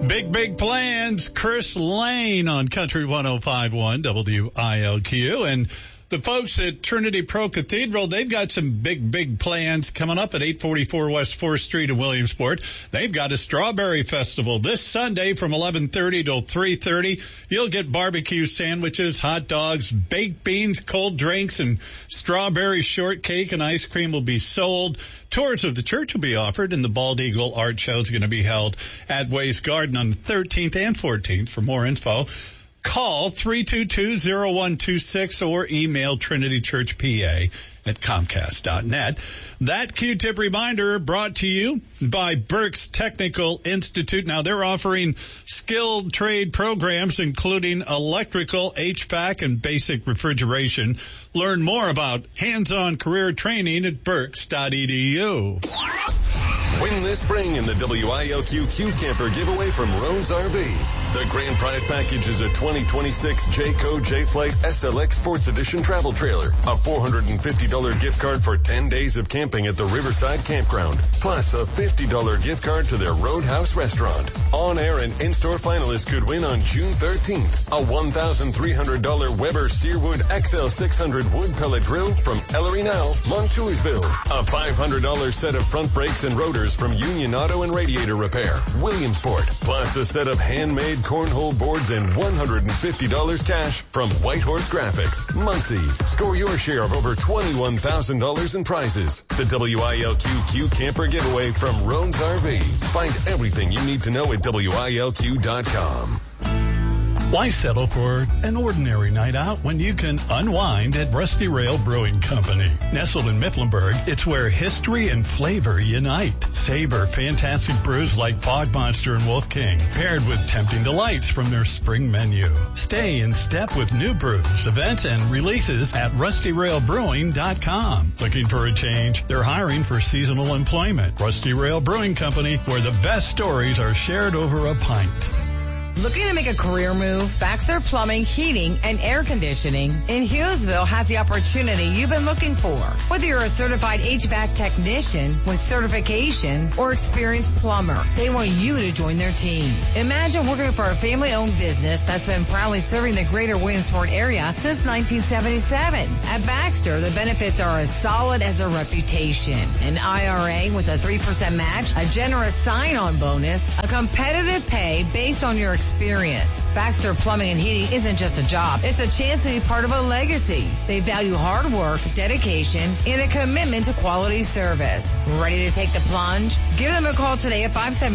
Big plans. Chris Lane on Country 105.1 WILQ. And the folks at Trinity Pro Cathedral, they've got some big plans coming up at 844 West 4th Street in Williamsport. They've got a strawberry festival this Sunday from 11:30 till 3:30. You'll get barbecue sandwiches, hot dogs, baked beans, cold drinks, and strawberry shortcake and ice cream will be sold. Tours of the church will be offered, and the Bald Eagle Art Show is going to be held at Ways Garden on the 13th and 14th. For more info, call 322-0126 or email trinitychurchpa@comcast.net. That Q-tip reminder brought to you by Burke's Technical Institute. Now, they're offering skilled trade programs, including electrical, HVAC, and basic refrigeration. Learn more about hands-on career training at burks.edu. Win this spring in the WILQ Q-Camper giveaway from Rones RV. The grand prize package is a 2026 Jayco J-Flight SLX Sports Edition travel trailer, a $450 gift card for 10 days of camping at the Riverside Campground, plus a $50 gift card to their Roadhouse restaurant. On-air and in-store finalists could win on June 13th a $1,300 Weber Searwood XL600 wood pellet grill from Ellery Now, Montoursville, a $500 set of front brakes and rotors from Union Auto and Radiator Repair, Williamsport, plus a set of handmade cornhole boards and $150 cash from Whitehorse Graphics, Muncie. Score your share of over $21,000 in prizes. The WILQ Q-Camper giveaway from Rones RV. Find everything you need to know at WILQ.com. Why settle for an ordinary night out when you can unwind at Rusty Rail Brewing Company? Nestled in Mifflinburg, it's where history and flavor unite. Savor fantastic brews like Fog Monster and Wolf King, paired with tempting delights from their spring menu. Stay in step with new brews, events, and releases at rustyrailbrewing.com. Looking for a change? They're hiring for seasonal employment. Rusty Rail Brewing Company, where the best stories are shared over a pint. Looking to make a career move? Baxter Plumbing, Heating, and Air Conditioning in Hughesville has the opportunity you've been looking for. Whether you're a certified HVAC technician with certification or experienced plumber, they want you to join their team. Imagine working for a family-owned business that's been proudly serving the greater Williamsport area since 1977. At Baxter, the benefits are as solid as a reputation. An IRA with a 3% match, a generous sign-on bonus, a competitive pay based on your experience. Baxter Plumbing and Heating isn't just a job. It's a chance to be part of a legacy. They value hard work, dedication, and a commitment to quality service. Ready to take the plunge? Give them a call today at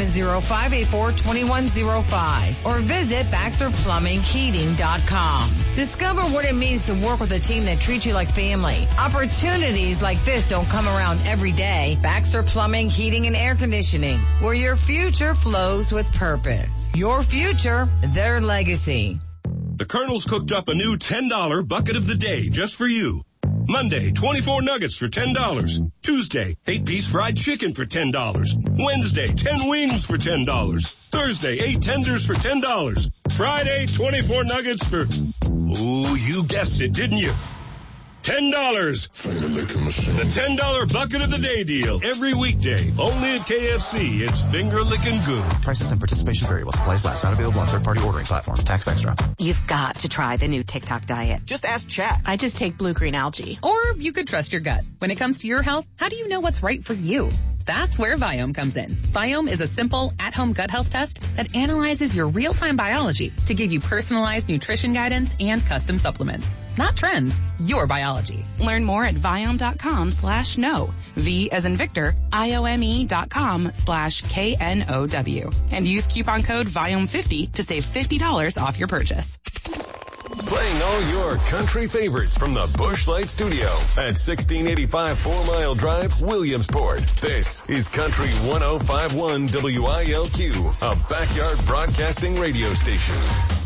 570-584-2105 or visit BaxterPlumbingHeating.com. Discover what it means to work with a team that treats you like family. Opportunities like this don't come around every day. Baxter Plumbing, Heating, and Air Conditioning, where your future flows with purpose. Your future, their legacy. The Colonel's cooked up a new $10 bucket of the day just for you. Monday, 24 nuggets for $10. Tuesday, 8-piece fried chicken for $10. Wednesday, 10 wings for $10. Thursday, 8 tenders for $10. Friday, 24 nuggets for, ooh, you guessed it, didn't you? $10. The $10 bucket of the day deal. Every weekday. Only at KFC. It's finger licking good. Prices and participation vary while supplies last. Not available on third-party ordering platforms. Tax extra. You've got to try the new TikTok diet. Just ask chat. I just take blue-green algae. Or you could trust your gut. When it comes to your health, how do you know what's right for you? That's where Viome comes in. Viome is a simple, at-home gut health test that analyzes your real-time biology to give you personalized nutrition guidance and custom supplements. Not trends, your biology. Learn more at Viome.com/know. V as in Victor, IOME.com/KNOW. And use coupon code Viome50 to save $50 off your purchase. Playing all your country favorites from the Busch Light Studio at 1685 4 Mile Drive, Williamsport. This is Country 105.1 WILQ, a backyard broadcasting radio station.